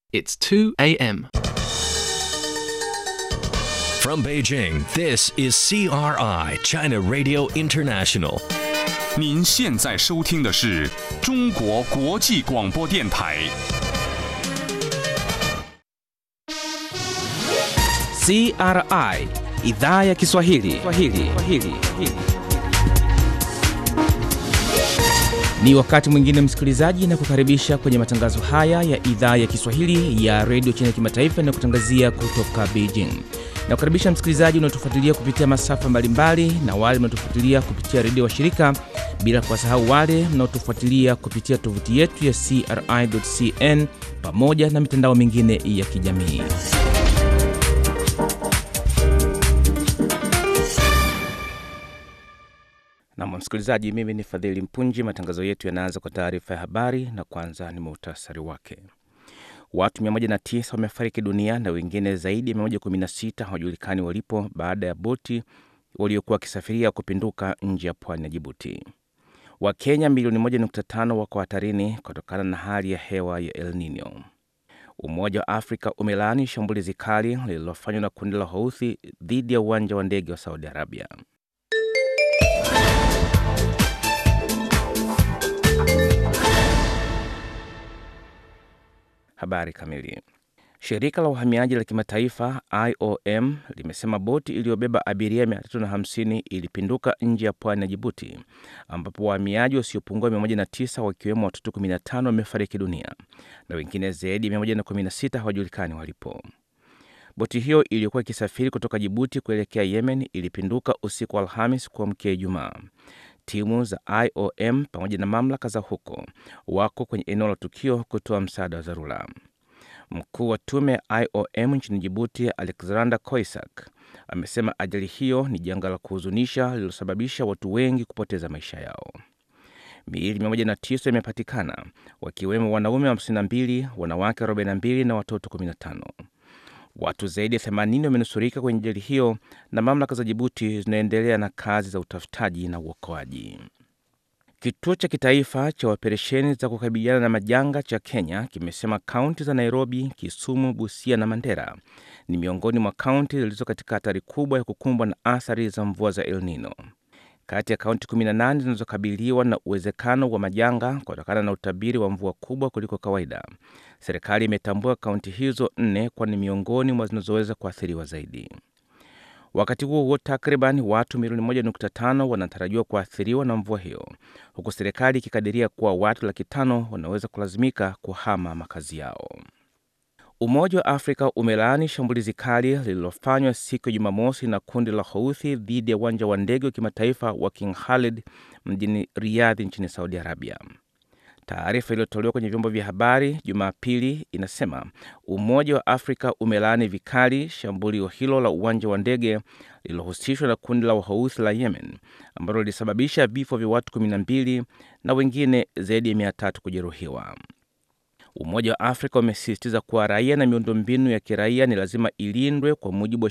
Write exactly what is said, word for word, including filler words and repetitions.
It's two a.m. From Beijing, this is C R I, China Radio International. 您现在收听的是中国国际广播电台。 C R I, Idhaa ya Kiswahili. Swahili. Swahili. Ni wakati mwingine msikilizaji, na kukaribisha kwenye matangazo haya ya Idhaa ya Kiswahili ya Radio China Kimataifa na kutangazia kutoka Beijing. Na kukaribisha msikilizaji unaotufuatilia kupitia masafa mbalimbali na wale mnaotufuatilia kupitia redio wa shirika, bila kuwasahau wale mnaotufuatilia kupitia tovuti yetu ya c r i dot c n pamoja na mitandao mingine ya kijamii. Na msikilizaji, mimi ni Fadhili Mpunji. Matangazo yetu yanaanza kwa taarifa ya habari, na kwanza ni muhtasari wake. Watu mia moja na tisa wamefariki dunia na wengine zaidi ya mia moja kumi na sita hawajulikani walipo baada ya boti waliokuwa wakisafiria kupinduka nje ya pwani ya Djibouti. Wakenya milioni moja nukta tano wako hatarini kutokana na hali ya hewa ya El Nino. Umoja wa Afrika umelaani shambulizi kali lililofanywa na kundi la Houthi dhidi ya uwanja wa ndege wa Saudi Arabia. Habari kamili. Shirika la uhamiaji la kimataifa I O M limesema boti iliyobeba abiria mia tatu na hamsini ilipinduka nje ya pwani ya Djibouti, ambapo wahamiaji wasiopungua mia moja na tisa wakiwemo watoto kumi na tano wamefariki dunia na wengine zaidi ya mia moja kumi na sita hawajulikani walipo. Boti hiyo iliyokuwa ikisafiri kutoka Djibouti kuelekea Yemen ilipinduka usiku wa Alhamis kuamkia Ijumaa. Timu za I O M pamoja na mamlaka za huko wako kwenye eneo la tukio kutoa msaada wa dharura. Mkuu wa tume ya I O M nchini Djibouti, Alexander Koisak, amesema ajali hiyo ni janga la kuhuzunisha lililosababisha watu wengi kupoteza maisha yao. Miili mia moja na tisa imepatikana, wakiwemo wanaume hamsini na mbili, wanawake arobaini na mbili na watoto kumi na tano. Watu zaidi ya themanini wamenusurika kwenye ajali hiyo, na mamlaka za Djibouti zinaendelea na kazi za utafutaji na uokoaji. Kituo cha kitaifa cha operesheni za kukabiliana na majanga cha Kenya kimesema kaunti za Nairobi, Kisumu, Busia na Mandera ni miongoni mwa kaunti zilizo katika hatari kubwa ya kukumbwa na athari za mvua za El Nino. Kati ya kaunti kumi na nane zinazokabiliwa na uwezekano wa majanga kutokana na utabiri wa mvua kubwa kuliko kawaida, serikali imetambua kaunti hizo nne kwa ni miongoni mwa zinazoweza kuathiriwa zaidi. Wakati huo huo, takriban watu milioni moja nukta tano wanatarajiwa kuathiriwa na mvua hiyo, huku serikali ikikadiria kuwa watu laki tano wanaweza kulazimika kuhama makazi yao. Umoja wa Afrika umelaani shambulizi kali lililofanywa siku ya Jumamosi na kundi la Houthi dhidi ya uwanja wa ndege wa kimataifa wa King Khalid mjini Riyadh nchini Saudi Arabia. Taarifa iliyotolewa kwenye vyombo vya habari Jumapili inasema Umoja wa Afrika umelaani vikali shambulio hilo la uwanja wa ndege lililohusishwa na kundi la Houthi la Yemen, ambalo lilisababisha vifo vya watu kumi na mbili na wengine zaidi ya mia tatu kujeruhiwa. Umoja wa Afrika umesisitiza kuwa raia na miundombinu ya kiraia ni lazima ilindwe kwa mujibu wa